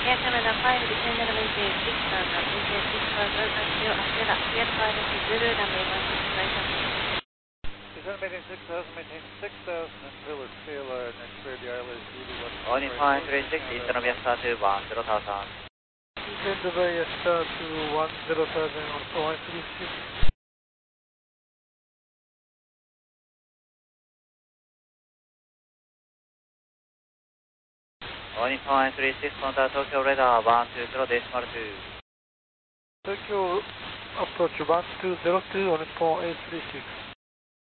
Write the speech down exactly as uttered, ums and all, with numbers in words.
Air Canada five, descend elevated six thousand, maintain six thousand until Akira, clear pilot Zulu, runway one six right up. Descend maintain six thousand, maintain six thousand until Akira, next clear the island Zulu one six. All five three six, Eastern of Yasta to one zero thousand. Descend by Yasta to one zero thousand on four one three six. All five three six, contact Tokyo radar one two zero decimal two. Tokyo approach one two zero two on four eight three six.